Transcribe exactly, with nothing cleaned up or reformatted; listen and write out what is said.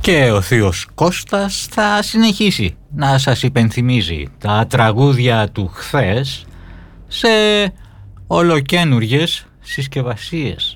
Και ο θείος Κώστας θα συνεχίσει να σας υπενθυμίζει τα τραγούδια του χθες σε ολοκαίνουργιες συσκευασίες.